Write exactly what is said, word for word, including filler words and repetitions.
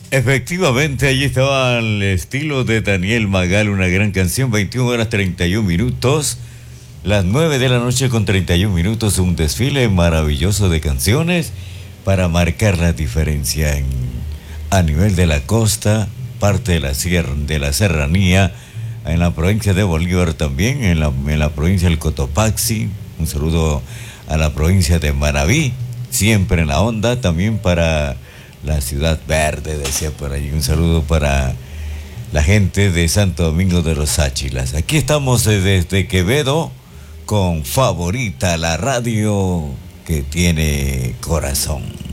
Efectivamente, allí estaba el estilo de Daniel Magal, una gran canción, veintiuna horas treinta y un minutos, las nueve de la noche con treinta y un minutos, un desfile maravilloso de canciones para marcar la diferencia en, a nivel de la costa, parte de la, sierra, de la serranía, en la provincia de Bolívar también, en la, en la provincia del Cotopaxi, un saludo a la provincia de Manabí, siempre en la onda, también para la ciudad verde, decía por ahí. Un saludo para la gente de Santo Domingo de los Áchilas. Aquí estamos desde Quevedo con Favorita, la radio que tiene corazón.